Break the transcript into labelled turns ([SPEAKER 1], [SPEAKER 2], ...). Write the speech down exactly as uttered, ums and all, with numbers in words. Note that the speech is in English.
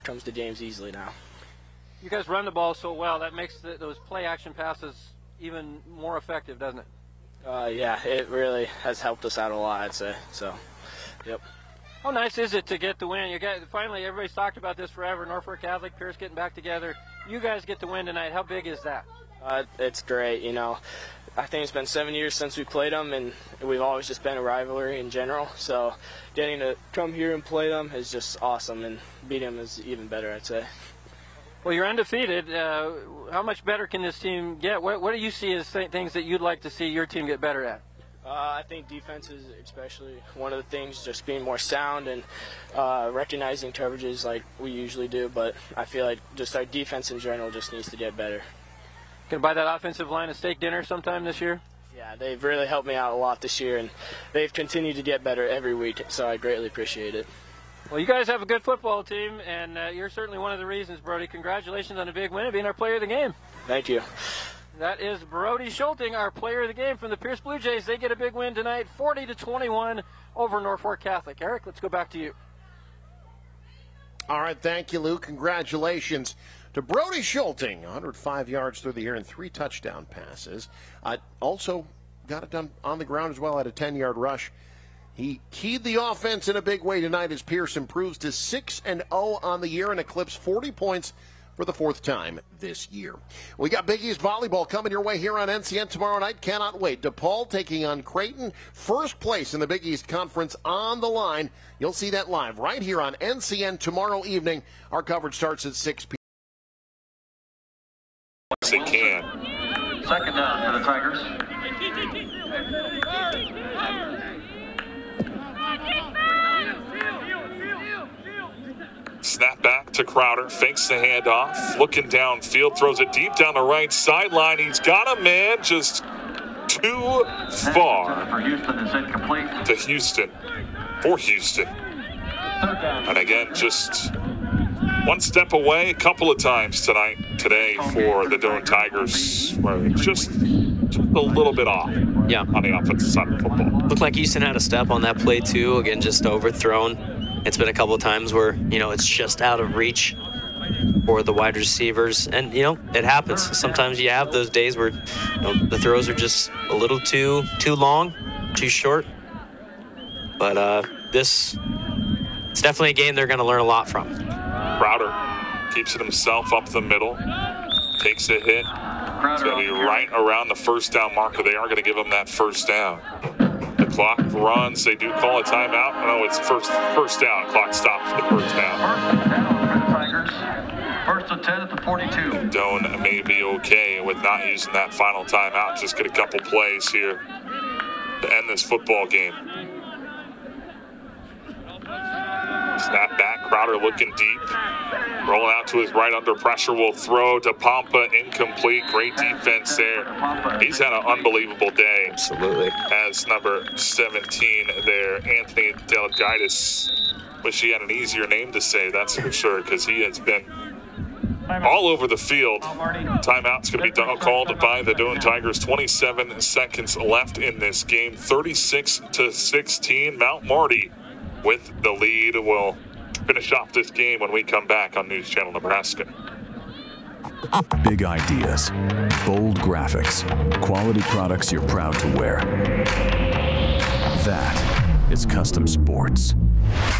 [SPEAKER 1] comes to games easily now.
[SPEAKER 2] You guys run the ball so well, that makes the, those play action passes even more effective, doesn't it?
[SPEAKER 1] Uh, yeah, it really has helped us out a lot, I'd say. So, yep.
[SPEAKER 2] How nice is it to get the win? You got finally, everybody's talked about this forever. Norfolk Catholic, Pierce getting back together. You guys get the win tonight. How big is that?
[SPEAKER 1] Uh, it's great. You know, I think it's been seven years since we played them, and we've always just been a rivalry in general. So, getting to come here and play them is just awesome, and beating them is even better, I'd say.
[SPEAKER 2] Well, you're undefeated. Uh, how much better can this team get? What, what do you see as th- things that you'd like to see your team get better at?
[SPEAKER 1] Uh, I think defense is especially one of the things, just being more sound and uh, recognizing coverages like we usually do. But I feel like just our defense in general just needs to get better.
[SPEAKER 2] Gonna buy that offensive line a steak dinner sometime this year?
[SPEAKER 1] Yeah, they've really helped me out a lot this year, and they've continued to get better every week, so I greatly appreciate it.
[SPEAKER 2] Well, you guys have a good football team, and uh, you're certainly one of the reasons, Brody. Congratulations on a big win and being our player of the game.
[SPEAKER 1] Thank you.
[SPEAKER 2] That is Brody Schulting, our player of the game from the Pierce Blue Jays. They get a big win tonight, forty to twenty-one over Norfolk Catholic. Eric, let's go back to you.
[SPEAKER 3] All right, thank you, Lou. Congratulations to Brody Schulting, one hundred five yards through the air and three touchdown passes. Uh, also got it done on the ground as well, at a ten-yard rush. He keyed the offense in a big way tonight as Pierce improves to six and oh on the year and eclipsed forty points for the fourth time this year. We got Big East volleyball coming your way here on N C N tomorrow night. Cannot wait. DePaul taking on Creighton. First place in the Big East Conference on the line. You'll see that live right here on N C N tomorrow evening. Our coverage starts at six p.m.
[SPEAKER 4] They can.
[SPEAKER 5] Second down for the Tigers.
[SPEAKER 4] Snap back to Crowder, fakes the handoff, looking downfield, throws it deep down the right sideline. He's got a man just too far.
[SPEAKER 5] For Houston is incomplete.
[SPEAKER 4] To Houston, for Houston. And again, just one step away a couple of times tonight, today for the Doane Tigers, where it's just, just a little bit off
[SPEAKER 6] yeah.
[SPEAKER 4] on the offensive side of football.
[SPEAKER 6] Looked like Houston had a step on that play too. Again, just overthrown. It's been a couple of times where, you know, it's just out of reach for the wide receivers. And, you know, it happens. Sometimes you have those days where, you know, the throws are just a little too too long, too short. But uh, this, it's definitely a game they're going to learn a lot from.
[SPEAKER 4] Crowder keeps it himself up the middle, takes a hit. It's going to be right around the first down marker. They are going to give him that first down. The clock runs. They do call a timeout. No, it's first first down. Clock stops at the first down.
[SPEAKER 5] First down for the Tigers. First and ten at the forty-two.
[SPEAKER 4] Doane may be okay with not using that final timeout. Just get a couple plays here to end this football game. Snap back. Crowder looking deep. Rolling out to his right under pressure. Will throw to Pompa. Incomplete. Great defense there. He's had an unbelievable day.
[SPEAKER 6] Absolutely.
[SPEAKER 4] As number seventeen there, Anthony Delgaitis. Wish he had an easier name to say, that's for sure, because he has been all over the field. Timeout's going to be done, called by the Doane Tigers. twenty-seven seconds left in this game. thirty-six to sixteen. Mount Marty with the lead. Will finish off this game when we come back on News Channel Nebraska.
[SPEAKER 7] Big ideas, bold graphics, quality products you're proud to wear. That is Custom Sports.